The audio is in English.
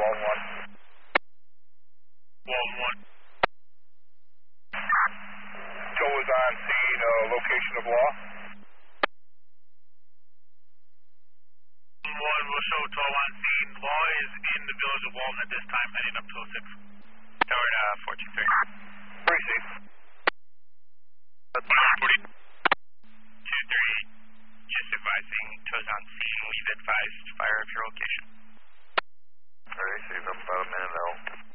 Wall 1. Wall 1. Joe is on scene, location of Law. 1 will show 12 on scene. Law is in the village of Walton at this time, heading up to 06. Tower 423. Proceed. 140. 23. Just advising, tows on scene. We've advised fire of your location. Alright, see you in about a minute now.